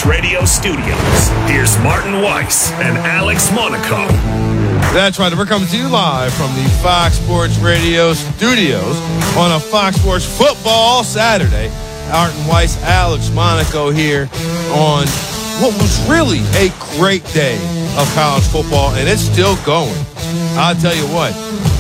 Sports Radio studios, here's Martin Weiss and Alex Monaco. That's right. We're coming to you live from the Fox Sports Radio studios on a Fox Sports Football Saturday. Martin Weiss, Alex Monaco here on what was really a great day of college football, and it's still going. I'll tell you what.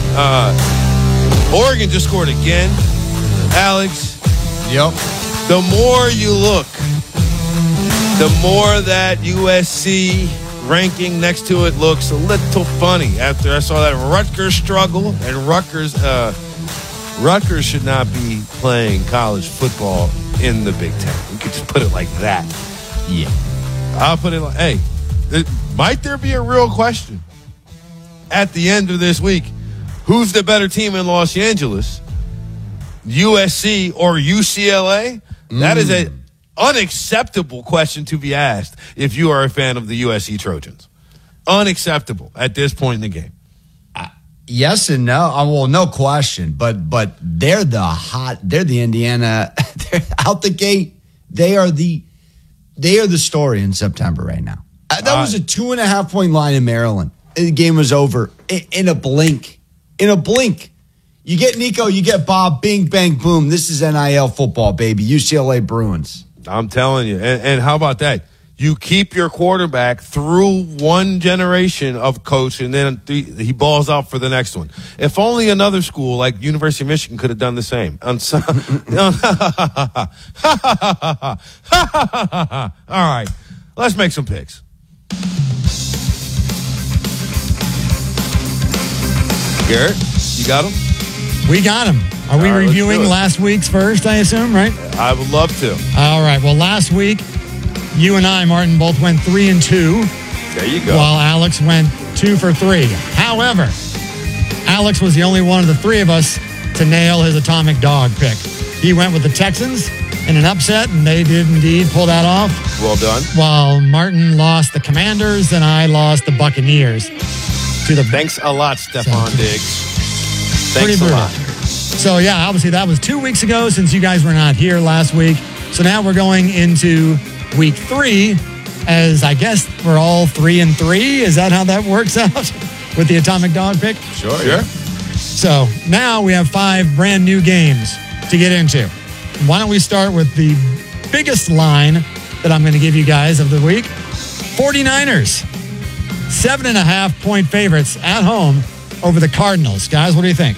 Oregon just scored again. Alex. Yep. The more you look, the more that USC ranking next to it looks a little funny after I saw that Rutgers struggle. And Rutgers should not be playing college football in the Big Ten. We could just put it like that. Yeah. I'll put it like, hey, might there be a real question at the end of this week? Who's the better team in Los Angeles? USC or UCLA? That is an unacceptable question to be asked if you are a fan of the USC Trojans. Unacceptable at this point in the game. Yes and no. Well, no question. But they're the Indiana. They're out the gate. They are the story in September right now. That was a 2.5 point line in Maryland. The game was over in a blink. In a blink. You get Nico, you get Bob, bing, bang, boom. This is NIL football, baby. UCLA Bruins. I'm telling you. And how about that? You keep your quarterback through one generation of coach, and then he balls out for the next one. If only another school like University of Michigan could have done the same. All right. Let's make some picks. Garrett, you got them? We got them. Are we reviewing last week's first, I assume, right? I would love to. All right. Well, last week, you and I, Martin, both went 3-2. There you go. While Alex went 2 for 3. However, Alex was the only one of the three of us to nail his atomic dog pick. He went with the Texans in an upset, and they did indeed pull that off. Well done. While Martin lost the Commanders, and I lost the Buccaneers. Thanks a lot, Stephon Diggs. Thanks a lot. So, yeah, obviously that was 2 weeks ago since you guys were not here last week. So now we're going into week 3 as I guess we're all 3-3. Is that how that works out with the atomic dog pick? Sure. Yeah. So now we have 5 brand new games to get into. Why don't we start with the biggest line that I'm going to give you guys of the week? 49ers. 7.5 point favorites at home over the Cardinals. Guys, what do you think?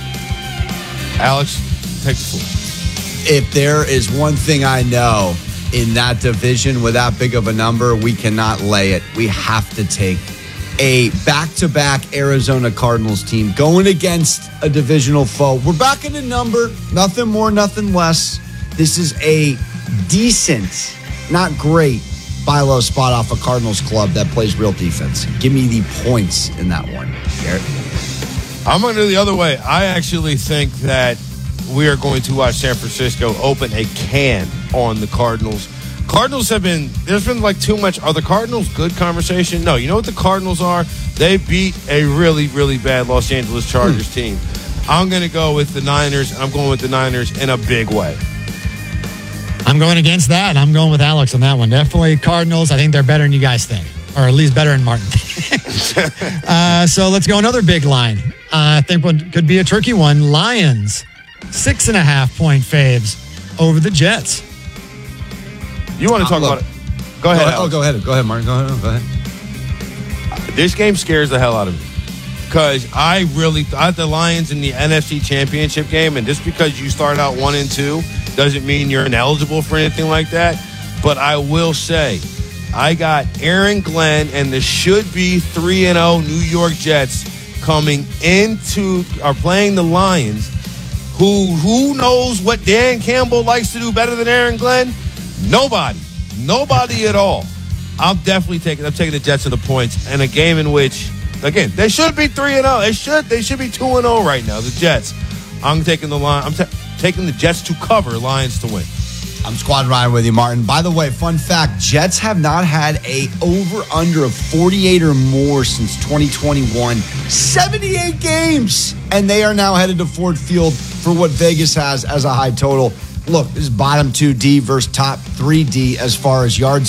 Alex, take the floor. If there is one thing I know in that division with that big of a number, we cannot lay it. We have to take a back-to-back Arizona Cardinals team going against a divisional foe. We're back in a number, nothing more, nothing less. This is a decent, not great, buy low spot off a Cardinals club that plays real defense. Give me the points in that one, Garrett. I'm going to do the other way. I actually think that we are going to watch San Francisco open a can on the Cardinals. Cardinals there's been like too much. Are the Cardinals good conversation? No. You know what the Cardinals are? They beat a really, really bad Los Angeles Chargers team. I'm going to go with the Niners. I'm going with the Niners in a big way. I'm going against that. I'm going with Alex on that one. Definitely Cardinals. I think they're better than you guys think, or at least better than Martin. So let's go another big line. I think what could be a tricky one. Lions, 6.5 point faves over the Jets. You want to talk about it? Go ahead. Go ahead, Martin. Go ahead. This game scares the hell out of me because I had the Lions in the NFC Championship game, and just because you start out 1-2 doesn't mean you're ineligible for anything like that. But I will say, I got Aaron Glenn and the should-be 3-0 New York Jets coming playing the Lions, who knows what Dan Campbell likes to do better than Aaron Glenn? Nobody at all. I'm taking the Jets to the points in a game in which, again, they should be 3-0. They should be 2-0 right now. The Jets. I'm taking the line. I'm taking the Jets to cover, Lions to win. I'm squad riding with you, Martin. By the way, fun fact, Jets have not had a over-under of 48 or more since 2021. 78 games! And they are now headed to Ford Field for what Vegas has as a high total. Look, this is bottom 2D versus top 3D as far as yards